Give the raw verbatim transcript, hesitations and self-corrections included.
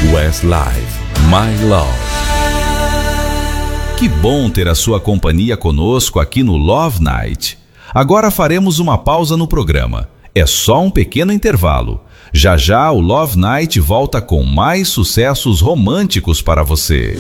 Westlife, My Love. Que bom ter a sua companhia conosco aqui no Love Night. Agora faremos uma pausa no programa. É só um pequeno intervalo. Já já o Love Night volta com mais sucessos românticos para você.